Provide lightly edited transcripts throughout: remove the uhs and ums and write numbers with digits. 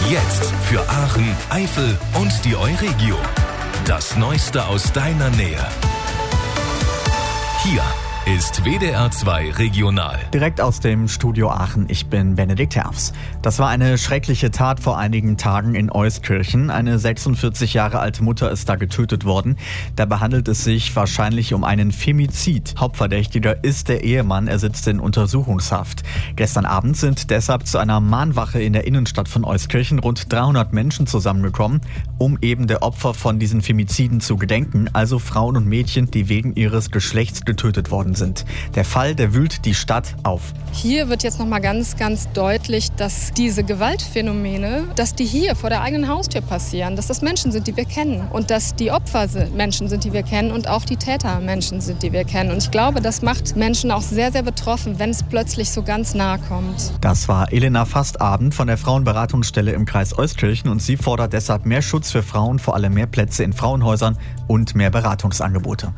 Jetzt für Aachen, Eifel und die Euregio. Das Neueste aus deiner Nähe. Hier ist WDR 2 Regional. Direkt aus dem Studio Aachen, ich bin Benedikt Herfs. Das war eine schreckliche Tat vor einigen Tagen in Euskirchen. Eine 46 Jahre alte Mutter ist da getötet worden. Dabei handelt es sich wahrscheinlich um einen Femizid. Hauptverdächtiger ist der Ehemann, er sitzt in Untersuchungshaft. Gestern Abend sind deshalb zu einer Mahnwache in der Innenstadt von Euskirchen rund 300 Menschen zusammengekommen, um eben der Opfer von diesen Femiziden zu gedenken, also Frauen und Mädchen, die wegen ihres Geschlechts getötet worden sind. Der Fall, der wühlt die Stadt auf. Hier wird jetzt nochmal ganz, ganz deutlich, dass diese Gewaltphänomene, dass die hier vor der eigenen Haustür passieren, dass das Menschen sind, die wir kennen und dass die Opfer Menschen sind, die wir kennen und auch die Täter Menschen sind, die wir kennen. Und ich glaube, das macht Menschen auch sehr, sehr betroffen, wenn es plötzlich so ganz nahe kommt. Das war Elena Fastabend von der Frauenberatungsstelle im Kreis Euskirchen und sie fordert deshalb mehr Schutz für Frauen, vor allem mehr Plätze in Frauenhäusern und mehr Beratungsangebote.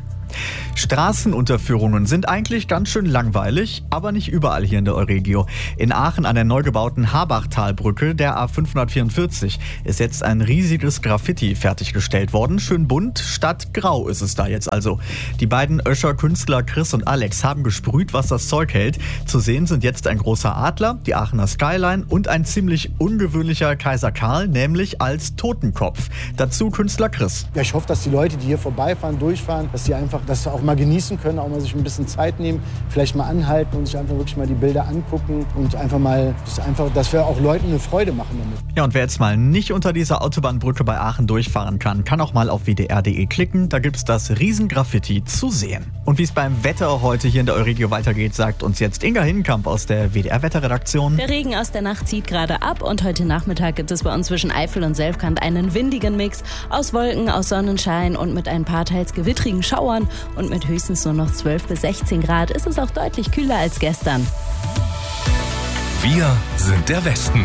Straßenunterführungen sind eigentlich ganz schön langweilig, aber nicht überall hier in der Euregio. In Aachen an der neu gebauten Habachtalbrücke, der A544, ist jetzt ein riesiges Graffiti fertiggestellt worden. Schön bunt statt grau ist es da jetzt also. Die beiden Öscher Künstler Chris und Alex haben gesprüht, was das Zeug hält. Zu sehen sind jetzt ein großer Adler, die Aachener Skyline und ein ziemlich ungewöhnlicher Kaiser Karl, nämlich als Totenkopf. Dazu Künstler Chris. Ja, ich hoffe, dass die Leute, die hier vorbeifahren, durchfahren, dass sie einfach das auch mal genießen können, auch mal sich ein bisschen Zeit nehmen, vielleicht mal anhalten und sich einfach wirklich mal die Bilder angucken und einfach mal, dass wir auch Leuten eine Freude machen damit. Ja, und wer jetzt mal nicht unter dieser Autobahnbrücke bei Aachen durchfahren kann auch mal auf wdr.de klicken, da gibt's das Riesengraffiti zu sehen. Und wie es beim Wetter heute hier in der Euregio weitergeht, sagt uns jetzt Inga Hinkamp aus der WDR-Wetterredaktion. Der Regen aus der Nacht zieht gerade ab und heute Nachmittag gibt es bei uns zwischen Eifel und Selfkant einen windigen Mix aus Wolken, aus Sonnenschein und mit ein paar teils gewittrigen Schauern. Und mit höchstens nur noch 12 bis 16 Grad ist es auch deutlich kühler als gestern. Wir sind der Westen.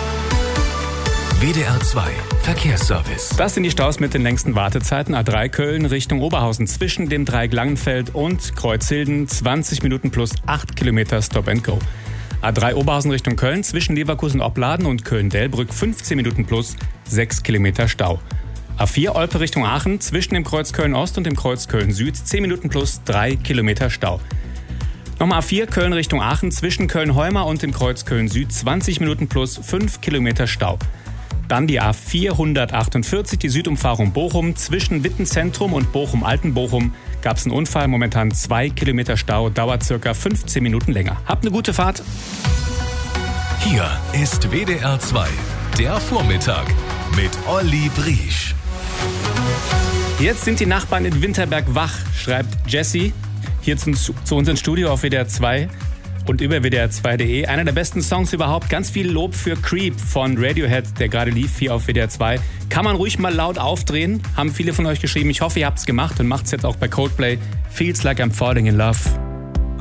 WDR 2 Verkehrsservice. Das sind die Staus mit den längsten Wartezeiten. A3 Köln Richtung Oberhausen zwischen dem Dreieck Langenfeld und Kreuzhilden 20 Minuten plus 8 Kilometer Stop and Go. A3 Oberhausen Richtung Köln zwischen Leverkusen-Opladen und Köln-Delbrück 15 Minuten plus 6 Kilometer Stau. A4 Olpe Richtung Aachen zwischen dem Kreuz Köln-Ost und dem Kreuz Köln-Süd 10 Minuten plus 3 Kilometer Stau. Nochmal A4 Köln Richtung Aachen zwischen Köln-Heumar und dem Kreuz Köln-Süd 20 Minuten plus 5 Kilometer Stau. Dann die A448, die Südumfahrung Bochum. Zwischen Wittenzentrum und Bochum-Altenbochum gab es einen Unfall. Momentan 2 Kilometer Stau, dauert ca. 15 Minuten länger. Habt eine gute Fahrt. Hier ist WDR 2, der Vormittag mit Olli Briesch. Jetzt sind die Nachbarn in Winterberg wach, schreibt Jessie hier zu uns ins Studio auf WDR 2 und über WDR2.de. Einer der besten Songs überhaupt. Ganz viel Lob für Creep von Radiohead, der gerade lief hier auf WDR 2. Kann man ruhig mal laut aufdrehen, haben viele von euch geschrieben. Ich hoffe, ihr habt es gemacht und macht es jetzt auch bei Coldplay. Feels like I'm falling in love.